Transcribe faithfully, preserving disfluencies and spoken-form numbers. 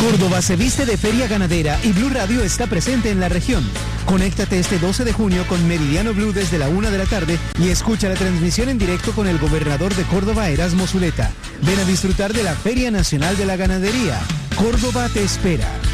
Córdoba se viste de feria ganadera y Blue Radio está presente en la región. Conéctate este doce de junio con Meridiano Blue desde la una de la tarde y escucha la transmisión en directo con el gobernador de Córdoba, Erasmo Zuleta. Ven a disfrutar de la Feria Nacional de la Ganadería. Córdoba te espera.